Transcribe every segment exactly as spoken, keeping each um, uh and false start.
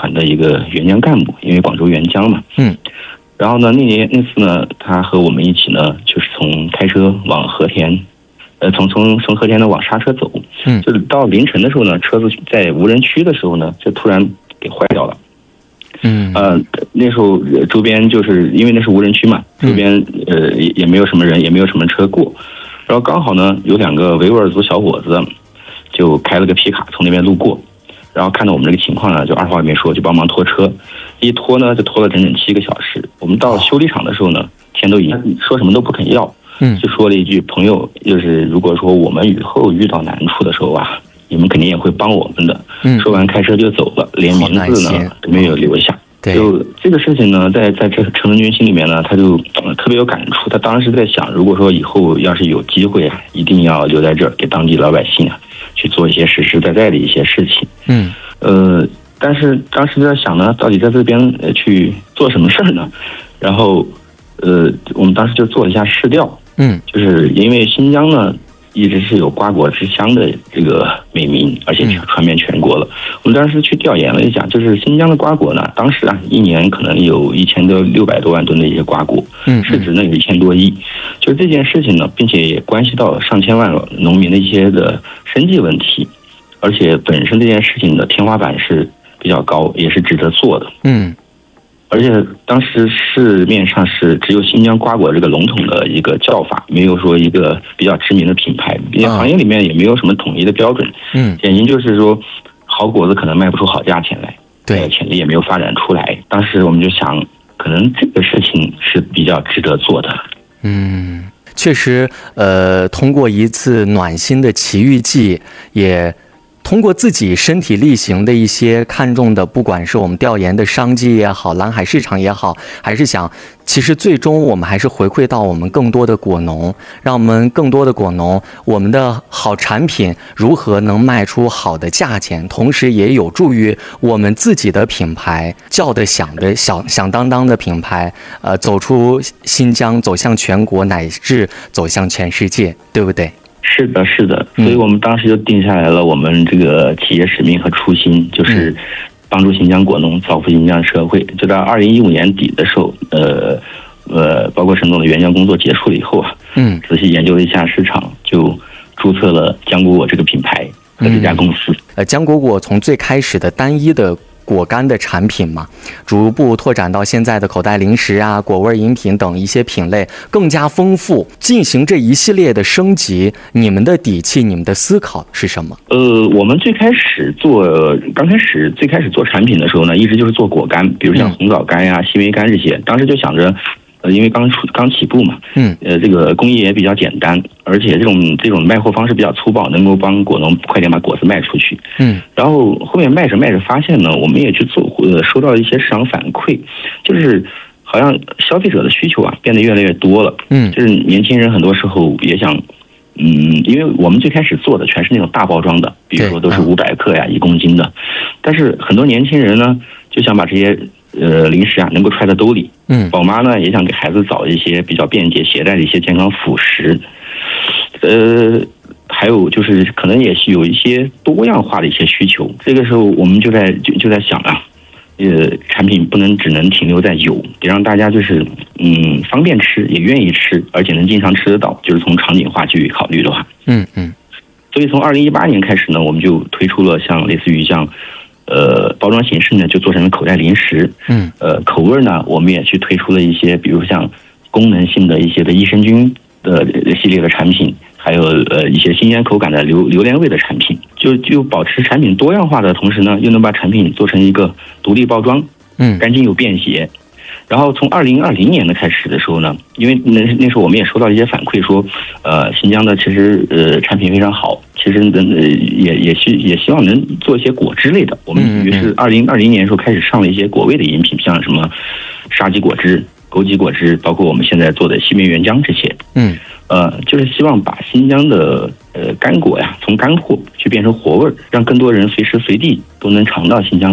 团的一个援疆干部，因为广州援疆嘛。 嗯。 然后呢，那年那次呢，他和我们一起呢，就是从开车往和田，呃，从从从和田呢往沙车走。 嗯。 就是到凌晨的时候呢，车子在无人区的时候呢，就突然给坏掉了。 嗯。 呃，那时候周边就是因为那是无人区嘛，周边呃也也没有什么人，也没有什么车过。然后刚好呢，有两个维吾尔族小伙子就开了个皮卡从那边路过。然后看到我们这个情况呢，就二话也没说，就帮忙拖车，一拖呢就拖了整整七个小时。我们到修理厂的时候呢，天都已经说什么都不肯要， 嗯， 就说了一句：“朋友，就是如果说我们以后遇到难处的时候啊，你们肯定也会帮我们的。” 嗯， 说完开车就走了，连名字呢都没有留下。 对， 就这个事情呢，在在这陈文军心里面呢，他就、呃、特别有感触。他当时在想，如果说以后要是有机会啊，一定要留在这儿，给当地老百姓啊去做一些实实在在的一些事情。 嗯， 呃，但是当时在想呢，到底在这边呃去做什么事儿呢？然后，呃，我们当时就做了一下市调。 嗯， 就是因为新疆呢一直是有瓜果之乡的这个美名，而且传遍全国了。嗯、我们当时去调研了一下，就是新疆的瓜果呢，当时啊一年可能有一千多六百多万吨的一些瓜果， 嗯， 市值呢有一千多亿。就是这件事情呢，并且也关系到上千万农民的一些的生计问题，而且本身这件事情的天花板是比较高，也是值得做的。 嗯。 而且当时市面上是只有新疆瓜果这个笼统的一个叫法，没有说一个比较知名的品牌，因为行业里面也没有什么统一的标准。 嗯， 典型就是说，好果子可能卖不出好价钱来， 对， 潜力也没有发展出来。当时我们就想，可能这个事情是比较值得做的。 嗯，确实，呃，通过一次暖心的奇遇记，也通过自己身体力行的一些看重的，不管是我们调研的商机也好，蓝海市场也好，还是想，其实最终我们还是回馈到我们更多的果农，让我们更多的果农，我们的好产品如何能卖出好的价钱，同时也有助于我们自己的品牌叫得响的响响当当的品牌，呃，走出新疆，走向全国，乃至走向全世界，对不对？ 是的，是的，所以我们当时就定下来了我们这个企业使命和初心，就是帮助新疆果农造福新疆社会。就到二零一五年底的时候，呃呃，包括陈总的援疆工作结束了以后啊，嗯，仔细研究了一下市场，就注册了浆果果这个品牌和这家公司。嗯、 呃，浆果果从最开始的单一的果干的产品嘛，逐步拓展到现在的口袋零食啊、果味饮品等一些品类，更加丰富。进行这一系列的升级，你们的底气、你们的思考是什么？ 呃，我们最开始做，刚开始最开始做产品的时候呢，一直就是做果干，比如像红枣干呀、西梅干这些。当时就想着，呃，因为刚出刚起步嘛，嗯，呃，这个工艺也比较简单，而且这种这种卖货方式比较粗暴，能够帮果农快点把果子卖出去。嗯，然后后面卖着卖着发现呢，我们也去做，呃，收到了一些市场反馈，就是好像消费者的需求啊变得越来越多了。嗯，就是年轻人很多时候也想，嗯，因为我们最开始做的全是那种大包装的，比如说都是五百克呀、一公斤的，但是很多年轻人呢就想把这些呃零食啊能够揣在兜里。嗯，宝妈呢也想给孩子找一些比较便捷携带的一些健康辅食。呃，还有就是可能也是有一些多样化的一些需求。这个时候我们就在就就在想啊，呃，产品不能只能停留在有，得让大家就是嗯方便吃，也愿意吃，而且能经常吃得到。就是从场景化去考虑的话，嗯嗯。所以从二零一八年开始呢，我们就推出了像类似于像。呃，包装形式呢就做成了口袋零食，嗯，呃，口味呢我们也去推出了一些，比如像功能性的一些的益生菌的系列的产品，还有呃一些新鲜口感的榴榴莲味的产品，就就保持产品多样化的同时呢，又能把产品做成一个独立包装，嗯，干净又便携。然后从二零二零年的开始的时候呢，因为那那时候我们也收到一些反馈说，呃，新疆的其实呃产品非常好，其实呃也也希也希望能做一些果汁类的。我们于是二零二零年的时候开始上了一些果味的饮品，像什么沙棘果汁、枸杞果汁，包括我们现在做的西梅原浆这些。嗯，呃，就是希望把新疆的呃干果呀，从干货去变成活味，让更多人随时随地都能尝到新疆味道。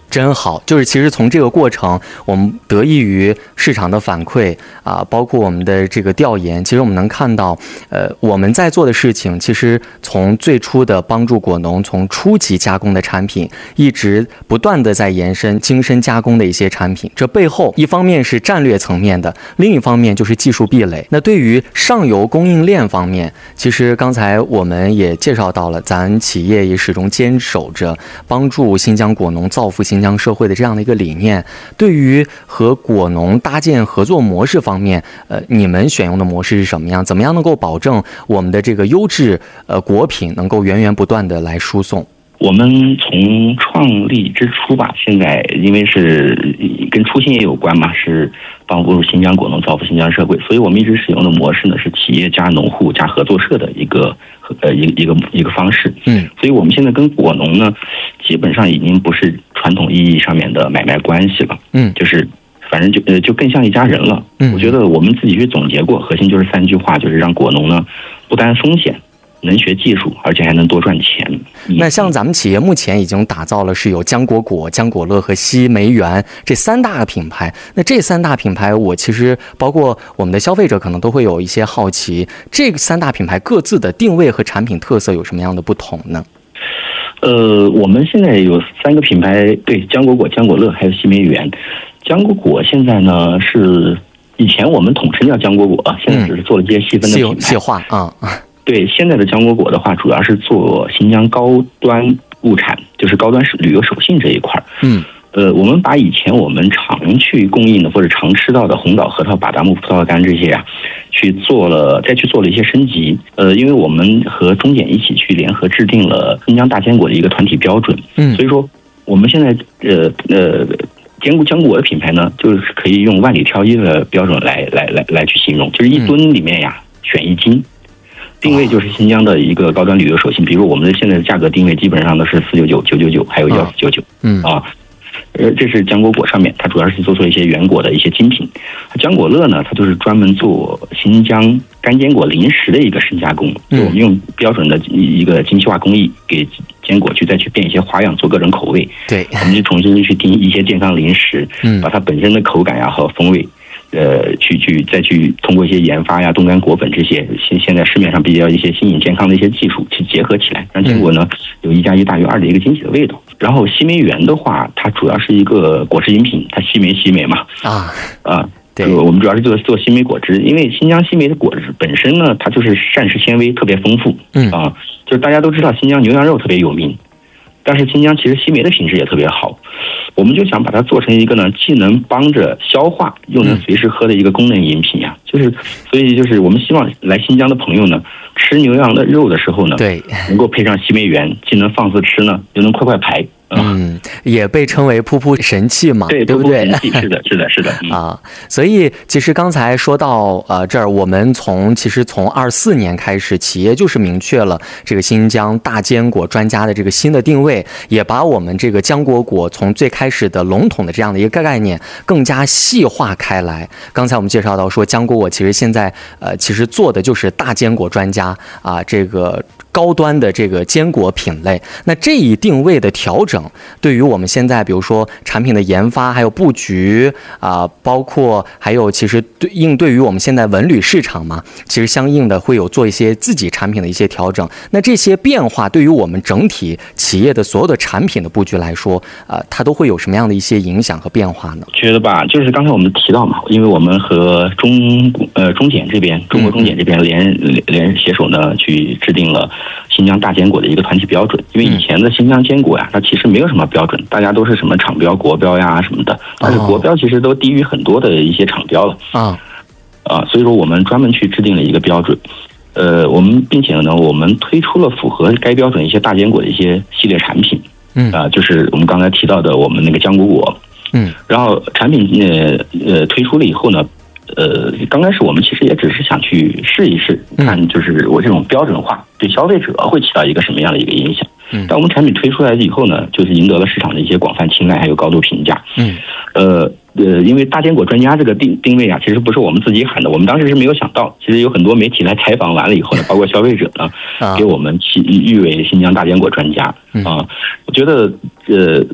真好，就是其实从这个过程，我们得益于市场的反馈啊，包括我们的这个调研，其实我们能看到，呃，我们在做的事情，其实从最初的帮助果农从初级加工的产品，一直不断的在延伸精深加工的一些产品。这背后一方面是战略层面的，另一方面就是技术壁垒。那对于上游供应链方面，其实刚才我们也介绍到了，咱企业也始终坚守着帮助新疆果农造福新疆社会的这样的一个理念。对于和果农搭建合作模式方面，呃，你们选用的模式是什么样？怎么样能够保证我们的这个优质呃果品能够源源不断的来输送？ 我们从创立之初吧，现在因为是跟初心也有关嘛，是帮助新疆果农造福新疆社会，所以我们一直使用的模式呢是企业加农户加合作社的一个呃一个一个一个方式。嗯，所以我们现在跟果农呢，基本上已经不是传统意义上面的买卖关系了。嗯，就是反正就呃就更像一家人了。嗯，我觉得我们自己去总结过，核心就是三句话，就是让果农呢不担风险，能学技术，而且还能多赚钱。 那像咱们企业目前已经打造了是有浆果果、浆果乐和西梅园这三大品牌。那这三大品牌，我其实包括我们的消费者可能都会有一些好奇，这三大品牌各自的定位和产品特色有什么样的不同呢？ 呃，我们现在有三个品牌，对，浆果果、浆果乐还有西梅园。浆果果现在呢是以前我们统称叫浆果果，现在只是做了这些细分的品牌。 细化啊。 对，现在的浆果果的话，主要是做新疆高端物产，就是高端旅游手信这一块。嗯，呃，我们把以前我们常去供应的或者常吃到的红枣、核桃、巴达木、葡萄干这些啊，去做了，再去做了一些升级。呃，因为我们和中检一起去联合制定了新疆大坚果的一个团体标准。嗯，所以说我们现在呃呃。坚果浆果的品牌呢，就是可以用万里挑一的标准来来来来去形容，就是一吨里面呀、嗯、选一斤。定位就是新疆的一个高端旅游手信，比如我们的现在的价格定位基本上都是四九九、九九九，还有幺四九九。嗯啊，呃，这是浆果果上面，它主要是做出一些原果的一些精品。浆果乐呢，它就是专门做新疆干坚果零食的一个深加工，就我们用标准的一个精细化工艺给坚果去再去变一些花样，做各种口味。对，我们就重新去定一些健康零食，嗯，把它本身的口感呀和风味。呃，去去再去通过一些研发呀、冻干果粉这些现现在市面上比较一些新颖健康的一些技术去结合起来，让坚果呢有一加一大于二的一个惊喜的味道。然后西梅园的话，它主要是一个果汁饮品，它西梅西梅嘛啊啊，对，我们主要是做做西梅果汁，因为新疆西梅的果汁本身呢，它就是膳食纤维特别丰富，嗯啊，就是大家都知道新疆牛羊肉特别有名。但是新疆其实西梅的品质也特别好，我们就想把它做成一个呢，既能帮着消化，又能随时喝的一个功能饮品呀、啊。就是，所以就是我们希望来新疆的朋友呢，吃牛羊的肉的时候呢，对，能够配上西梅园，既能放肆吃呢，又能快快排。 嗯，也被称为噗噗神器嘛， 对， 对不对？ 噗噗神器，是的，是的，是的、嗯、 啊。所以其实刚才说到呃这儿，我们从其实从二四年开始，企业就是明确了这个新疆大坚果专家的这个新的定位，也把我们这个浆果果从最开始的笼统的这样的一个概念更加细化开来。刚才我们介绍到说，浆果果其实现在呃其实做的就是大坚果专家啊，这个高端的这个坚果品类。那这一定位的调整，对于我们现在比如说产品的研发还有布局啊、呃，包括还有其实对应对于我们现在文旅市场嘛，其实相应的会有做一些自己产品的一些调整。那这些变化对于我们整体企业的所有的产品的布局来说，呃，它都会有什么样的一些影响和变化呢？ 觉得吧，就是刚才我们提到嘛，因为我们和中呃中检这边，中国中检这边联联携手呢，去制定了新疆大坚果的一个团体标准。因为以前的新疆坚果呀，它其实没有什么标准，大家都是什么厂标、国标呀什么的，但是国标其实都低于很多的一些厂标了啊啊，所以说我们专门去制定了一个标准。呃，我们并且呢，我们推出了符合该标准一些大坚果的一些系列产品，嗯啊，就是我们刚才提到的我们那个浆果果，嗯，然后产品呃呃推出了以后呢，呃，刚开始我们其实也只是想去试一试，看就是我这种标准化对消费者会起到一个什么样的一个影响。嗯，但我们产品推出来以后呢，就是赢得了市场的一些广泛青睐，还有高度评价。嗯，呃呃，因为大坚果专家这个定定位啊，其实不是我们自己喊的，我们当时是没有想到，其实有很多媒体来采访完了以后呢，包括消费者呢，给我们誉为新疆大坚果专家啊。我觉得呃，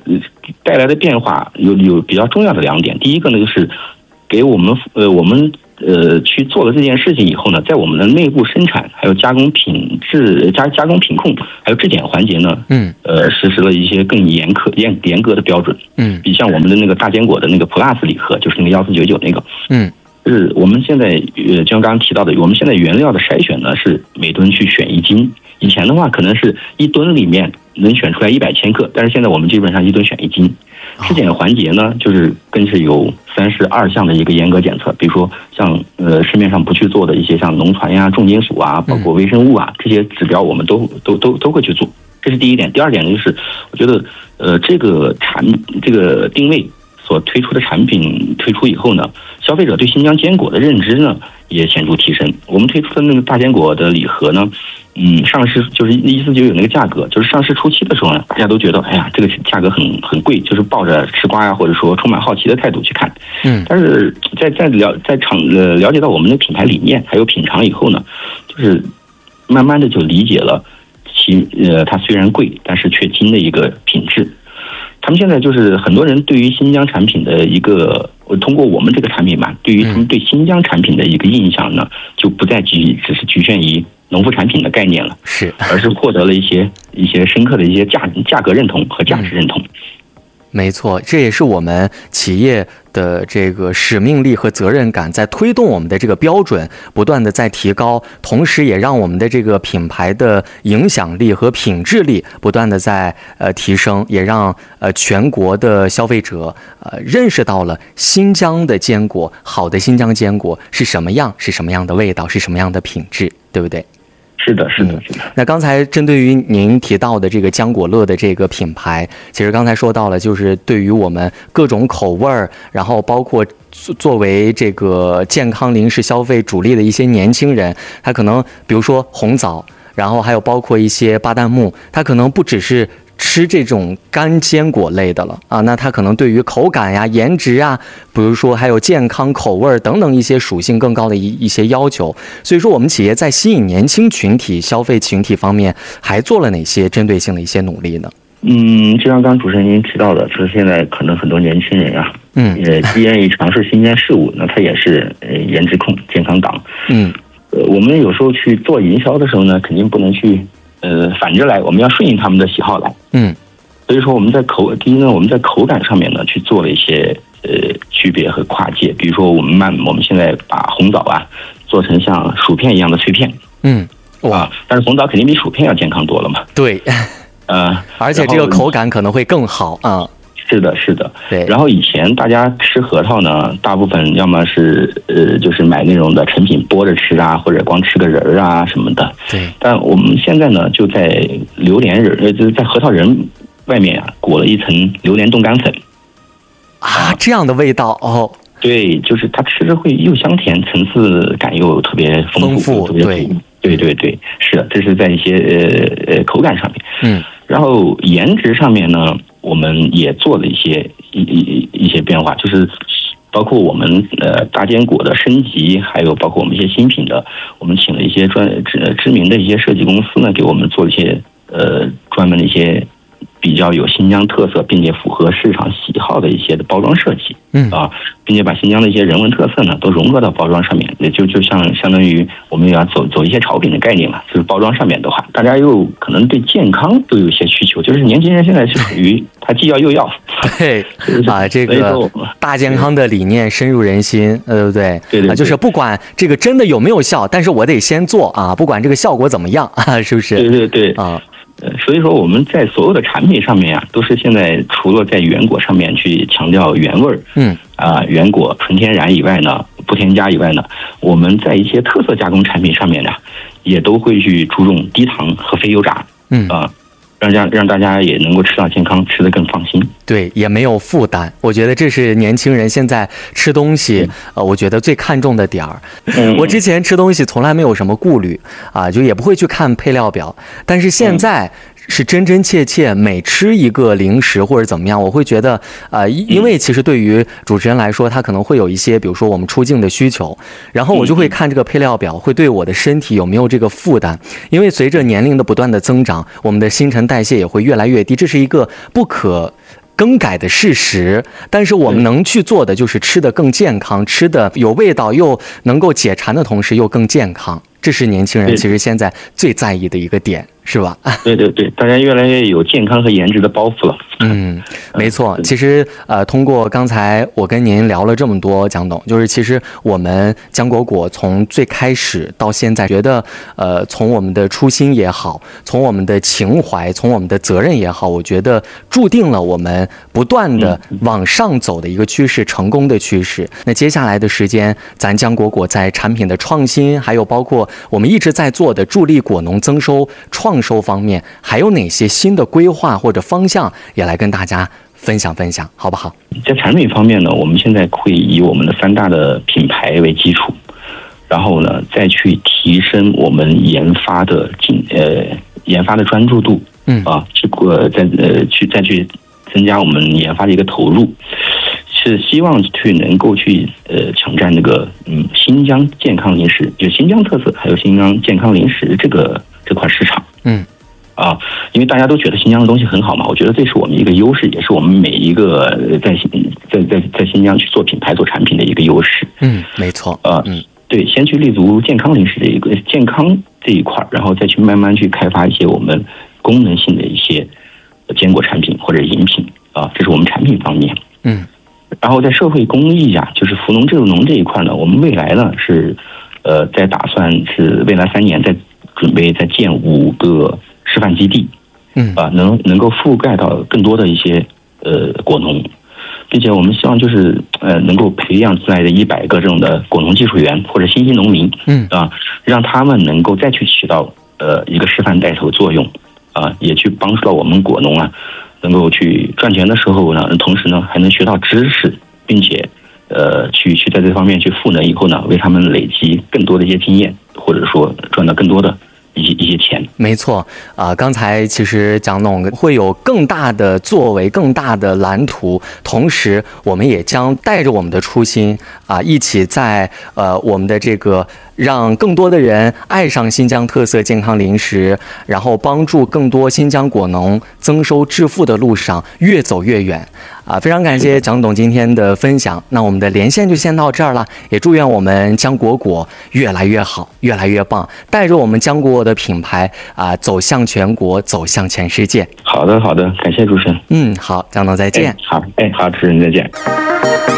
带来的变化有有比较重要的两点。第一个呢，就是给我们呃我们呃去做了这件事情以后呢，在我们的内部生产还有加工品质加加工品控还有质检环节呢，嗯，呃实施了一些更严苛严严格的标准。嗯，比像我们的那个大坚果的那个 Plus 礼盒，就是那个幺四九九那个，嗯。就是我们现在呃，就像刚刚提到的，我们现在原料的筛选呢是每吨去选一斤。以前的话可能是一吨里面能选出来一百千克，但是现在我们基本上一吨选一斤。质检环节呢，就是更是有三十二项的一个严格检测，比如说像呃市面上不去做的一些像农残呀、重金属啊，包括微生物啊这些指标，我们都都都都会去做。这是第一点。第二点呢，就是我觉得呃这个产这个定位所推出的产品推出以后呢，消费者对新疆坚果的认知呢也显著提升。我们推出的那个大坚果的礼盒呢，嗯，上市就是一四九九那个价格，就是上市初期的时候呢，大家都觉得，哎呀，这个价格很很贵，就是抱着吃瓜呀，或者说充满好奇的态度去看。嗯，但是在在了在尝呃了解到我们的品牌理念还有品尝以后呢，就是慢慢的就理解了其呃它虽然贵，但是却精的一个品质。他们现在就是很多人对于新疆产品的一个，通过我们这个产品嘛，对于他们对新疆产品的一个印象呢，就不再局只是局限于农副产品的概念了，是，而是获得了一些一些深刻的一些价价格认同和价值认同。 没错，这也是我们企业的这个使命力和责任感在推动我们的这个标准不断的在提高，同时也让我们的这个品牌的影响力和品质力不断的在呃提升，也让呃全国的消费者呃认识到了新疆的坚果，好的新疆坚果是什么样，是什么样的味道，是什么样的品质，对不对？ 是的，是的，是的。 那刚才针对于您提到的这个浆果乐的这个品牌，其实刚才说到了，就是对于我们各种口味儿，然后包括作为这个健康零食消费主力的一些年轻人，他可能比如说红枣，然后还有包括一些巴旦木，他可能不只是吃这种干坚果类的了啊，那它可能对于口感呀、颜值啊，比如说还有健康口味等等一些属性更高的一一些要求。所以说，我们企业在吸引年轻群体、消费群体方面，还做了哪些针对性的一些努力呢？ 嗯，就像刚主持人您提到的，就是现在可能很多年轻人啊，嗯，也愿意尝试新鲜事物，那他也是呃颜值控、健康党，嗯，呃，我们有时候去做营销的时候呢，肯定不能去。呃，反着来，我们要顺应他们的喜好来。嗯，所以说我们在口第一呢，我们在口感上面呢去做了一些呃区别和跨界。比如说，我们慢，我们现在把红枣啊做成像薯片一样的脆片。嗯，哇！但是红枣肯定比薯片要健康多了嘛。 对，呃，而且这个口感可能会更好啊。 是的，是的，对。然后以前大家吃核桃呢，大部分要么是呃，就是买那种的成品剥着吃啊，或者光吃个仁儿啊什么的。对。但我们现在呢，就在榴莲仁，呃，就是在核桃仁外面啊，裹了一层榴莲冻干粉。 啊，这样的味道哦。 对，就是它吃着会又香甜，层次感又特别丰富，特别对， 对对对，是的，这是在一些呃呃口感上面。嗯。然后颜值上面呢，我们也做了一些一一一些变化，就是包括我们呃大坚果的升级，还有包括我们一些新品的，我们请了一些专知知名的一些设计公司呢，给我们做一些呃专门的一些比较有新疆特色，并且符合市场喜好的一些的包装设计。嗯啊，并且把新疆的一些人文特色呢都融合到包装上面，也就就像相当于我们要走走一些潮品的概念嘛。就是包装上面的话，大家又可能对健康都有一些需求，就是年轻人现在是属于他既要又要。 对啊，这个大健康的理念深入人心，呃，对不对？对对，就是不管这个真的有没有效，但是我得先做啊，不管这个效果怎么样啊，是不是？ 对对对啊。呃，所以说我们在所有的产品上面呀、啊，都是现在除了在原果上面去强调原味儿，嗯啊、呃，原果纯天然以外呢，不添加以外呢，我们在一些特色加工产品上面呢，也都会去注重低糖和非油炸，嗯啊。呃让让让大家也能够吃到健康，吃得更放心。 对，也没有负担。我觉得这是年轻人现在吃东西，嗯、呃，我觉得最看重的点儿。嗯、我之前吃东西从来没有什么顾虑啊，就也不会去看配料表，但是现在。嗯是真真切切每吃一个零食或者怎么样，我会觉得啊、呃，因为其实对于主持人来说，他可能会有一些，比如说我们出镜的需求，然后我就会看这个配料表，会对我的身体有没有这个负担。因为随着年龄的不断的增长，我们的新陈代谢也会越来越低，这是一个不可更改的事实，但是我们能去做的就是吃得更健康，吃的有味道又能够解馋的同时又更健康，这是年轻人其实现在最在意的一个点，是吧？ 对对对，大家越来越有健康和颜值的包袱了。 嗯，没错。其实呃，通过刚才我跟您聊了这么多，蒋董，就是其实我们浆果果从最开始到现在，觉得呃，从我们的初心也好，从我们的情怀，从我们的责任也好，我觉得注定了我们不断的往上走的一个趋势，成功的趋势。那接下来的时间，咱浆果果在产品的创新，还有包括我们一直在做的助力果农增收、创收方面，还有哪些新的规划或者方向，也来跟大家分享分享，好不好？ 在产品方面呢，我们现在会以我们的三大的品牌为基础，然后呢，再去提升我们研发的进呃研发的专注度，嗯啊，去呃再呃去再去增加我们研发的一个投入，是希望去能够去呃抢占这个嗯新疆健康零食，就新疆特色还有新疆健康零食这个这块市场，嗯。啊，因为大家都觉得新疆的东西很好嘛，我觉得这是我们一个优势，也是我们每一个在在在在新疆去做品牌、做产品的一个优势。 嗯，没错。 呃，嗯，对，先去立足健康零食这一个健康这一块，然后再去慢慢去开发一些我们功能性的一些坚果产品或者饮品啊，这是我们产品方面。嗯，然后在社会公益呀、啊，就是扶农助农这一块呢，我们未来呢是呃在打算是未来三年在准备在建五个示范基地，嗯啊，能能够覆盖到更多的一些呃果农，并且我们希望就是呃能够培养出来的一百个这种的果农技术员或者新兴农民，嗯啊，让他们能够再去起到呃一个示范带头作用，啊，也去帮助到我们果农啊，能够去赚钱的时候呢，同时呢还能学到知识，并且呃去去在这方面去赋能以后呢，为他们累积更多的一些经验，或者说赚到更多的一些一些钱。 没错啊、呃，刚才其实蒋总会有更大的作为、更大的蓝图，同时我们也将带着我们的初心啊、呃，一起在呃我们的这个让更多的人爱上新疆特色健康零食，然后帮助更多新疆果农增收致富的路上越走越远啊！非常感谢蒋董今天的分享，那我们的连线就先到这儿了，也祝愿我们浆果果越来越好，越来越棒，带着我们浆果果的品牌啊走向全国，走向全世界。 好的，好的，感谢主持人。 嗯，好，蒋董再见。 哎好，哎，好，主持人再见。